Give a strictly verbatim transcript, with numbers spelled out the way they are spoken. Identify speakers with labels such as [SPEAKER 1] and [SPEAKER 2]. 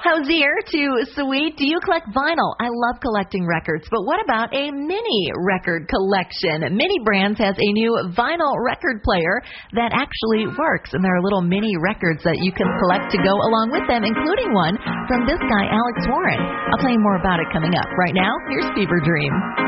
[SPEAKER 1] Hosier to Sweet, do you collect vinyl? I love collecting records, but what about a mini record collection? Mini Brands has a new vinyl record player that actually works, and there are little mini records that you can collect to go along with them, including one from this guy, Alex Warren. I'll tell you more about it coming up. Right now, here's Fever Dream.